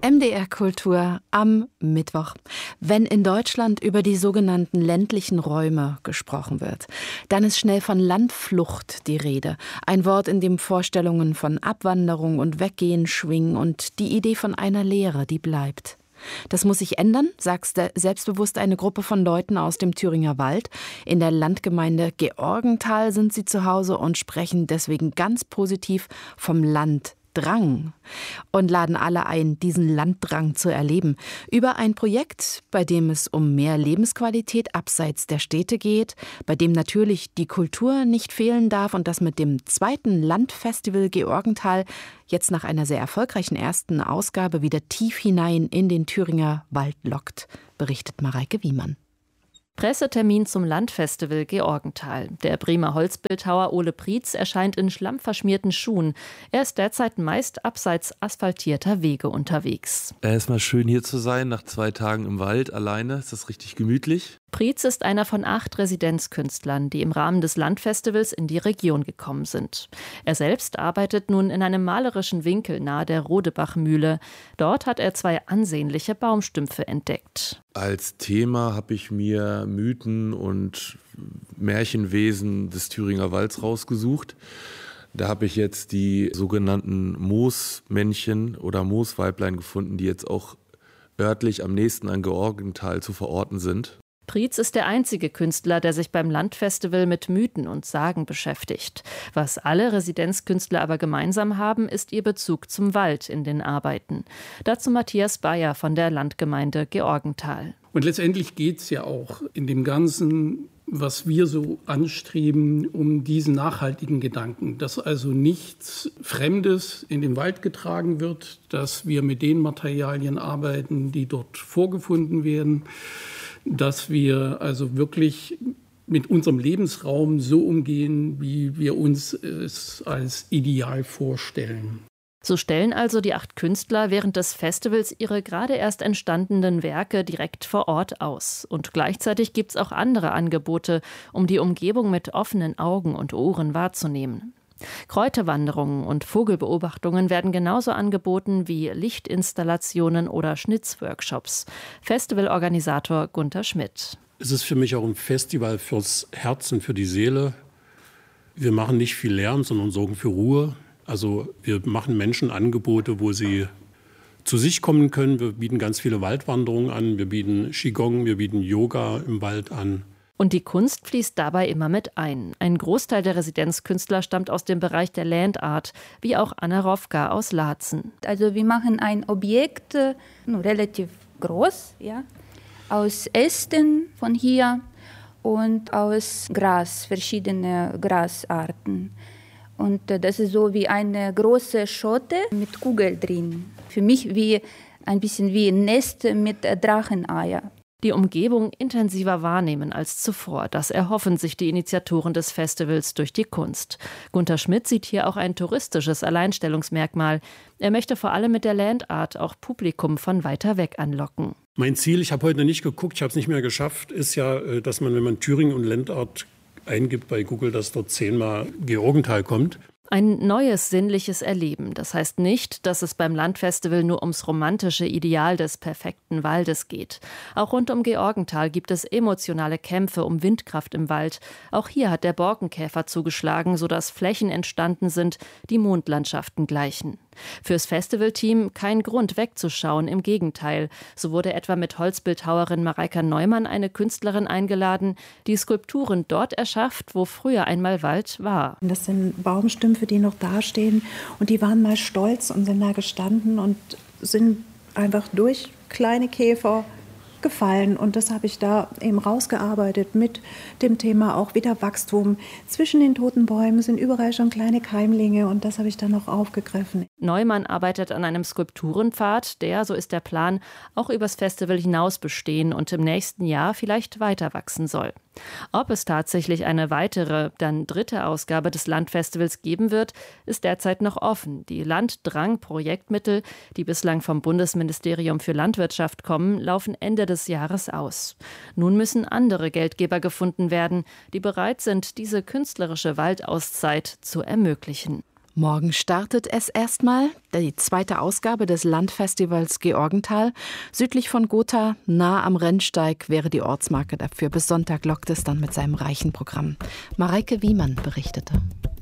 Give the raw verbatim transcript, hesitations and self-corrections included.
M D R Kultur am Mittwoch. Wenn in Deutschland über die sogenannten ländlichen Räume gesprochen wird, dann ist schnell von Landflucht die Rede. Ein Wort, in dem Vorstellungen von Abwanderung und Weggehen schwingen und die Idee von einer Leere, die bleibt. Das muss sich ändern, sagt selbstbewusst eine Gruppe von Leuten aus dem Thüringer Wald. In der Landgemeinde Georgenthal sind sie zu Hause und sprechen deswegen ganz positiv vom Landdrang und laden alle ein, diesen Landdrang zu erleben. Über ein Projekt, bei dem es um mehr Lebensqualität abseits der Städte geht, bei dem natürlich die Kultur nicht fehlen darf und das mit dem zweiten Landfestival Georgenthal jetzt nach einer sehr erfolgreichen ersten Ausgabe wieder tief hinein in den Thüringer Wald lockt, berichtet Mareike Wiemann. Pressetermin zum Landfestival Georgenthal. Der Bremer Holzbildhauer Ole Prietz erscheint in schlammverschmierten Schuhen. Er ist derzeit meist abseits asphaltierter Wege unterwegs. Erstmal schön hier zu sein, nach zwei Tagen im Wald alleine. Ist das richtig gemütlich? Prietz ist einer von acht Residenzkünstlern, die im Rahmen des Landfestivals in die Region gekommen sind. Er selbst arbeitet nun in einem malerischen Winkel nahe der Rodebachmühle. Dort hat er zwei ansehnliche Baumstümpfe entdeckt. Als Thema habe ich mir Mythen und Märchenwesen des Thüringer Walds rausgesucht. Da habe ich jetzt die sogenannten Moosmännchen oder Moosweiblein gefunden, die jetzt auch örtlich am nächsten an Georgenthal zu verorten sind. Prietz ist der einzige Künstler, der sich beim Landfestival mit Mythen und Sagen beschäftigt. Was alle Residenzkünstler aber gemeinsam haben, ist ihr Bezug zum Wald in den Arbeiten. Dazu Matthias Bayer von der Landgemeinde Georgenthal. Und letztendlich geht es ja auch in dem Ganzen, was wir so anstreben, um diesen nachhaltigen Gedanken, dass also nichts Fremdes in den Wald getragen wird, dass wir mit den Materialien arbeiten, die dort vorgefunden werden, dass wir also wirklich mit unserem Lebensraum so umgehen, wie wir uns es als ideal vorstellen. So stellen also die acht Künstler während des Festivals ihre gerade erst entstandenen Werke direkt vor Ort aus. Und gleichzeitig gibt es auch andere Angebote, um die Umgebung mit offenen Augen und Ohren wahrzunehmen. Kräuterwanderungen und Vogelbeobachtungen werden genauso angeboten wie Lichtinstallationen oder Schnitzworkshops. Festivalorganisator Gunther Schmidt. Es ist für mich auch ein Festival fürs Herz und für die Seele. Wir machen nicht viel Lärm, sondern sorgen für Ruhe. Also wir machen Menschen Angebote, wo sie zu sich kommen können. Wir bieten ganz viele Waldwanderungen an, wir bieten Qigong, wir bieten Yoga im Wald an. Und die Kunst fließt dabei immer mit ein. Ein Großteil der Residenzkünstler stammt aus dem Bereich der Land Art, wie auch Anna Rofka aus Laatzen. Also wir machen ein Objekt, äh, relativ groß, ja, aus Ästen von hier und aus Gras, verschiedene Grasarten. Und äh, das ist so wie eine große Schote mit Kugel drin. Für mich wie ein bisschen wie ein Nest mit äh, Dracheneier. Die Umgebung intensiver wahrnehmen als zuvor. Das erhoffen sich die Initiatoren des Festivals durch die Kunst. Gunther Schmidt sieht hier auch ein touristisches Alleinstellungsmerkmal. Er möchte vor allem mit der Land Art auch Publikum von weiter weg anlocken. Mein Ziel, ich habe heute nicht geguckt, ich habe es nicht mehr geschafft, ist ja, dass man, wenn man Thüringen und Land Art eingibt bei Google, dass dort zehnmal Georgenthal kommt. Ein neues sinnliches Erleben. Das heißt nicht, dass es beim Landfestival nur ums romantische Ideal des perfekten Waldes geht. Auch rund um Georgenthal gibt es emotionale Kämpfe um Windkraft im Wald. Auch hier hat der Borkenkäfer zugeschlagen, sodass Flächen entstanden sind, die Mondlandschaften gleichen. Fürs Festivalteam kein Grund wegzuschauen, im Gegenteil. So wurde etwa mit Holzbildhauerin Mareike Neumann eine Künstlerin eingeladen, die Skulpturen dort erschafft, wo früher einmal Wald war. Das sind Baumstümpfe, die noch dastehen und die waren mal stolz und sind da gestanden und sind einfach durch kleine Käfer gefallen. Und das habe ich da eben rausgearbeitet mit dem Thema auch wieder Wachstum. Zwischen den toten Bäumen sind überall schon kleine Keimlinge und das habe ich dann noch aufgegriffen. Neumann arbeitet an einem Skulpturenpfad, der, so ist der Plan, auch übers Festival hinaus bestehen und im nächsten Jahr vielleicht weiter wachsen soll. Ob es tatsächlich eine weitere, dann dritte Ausgabe des Landfestivals geben wird, ist derzeit noch offen. Die Landdrang-Projektmittel, die bislang vom Bundesministerium für Landwirtschaft kommen, laufen Ende des Jahres aus. Nun müssen andere Geldgeber gefunden werden, die bereit sind, diese künstlerische Waldauszeit zu ermöglichen. Morgen startet es erstmal, die zweite Ausgabe des Landfestivals Georgenthal. Südlich von Gotha, nah am Rennsteig, wäre die Ortsmarke dafür. Bis Sonntag lockt es dann mit seinem reichen Programm. Mareike Wiemann berichtete.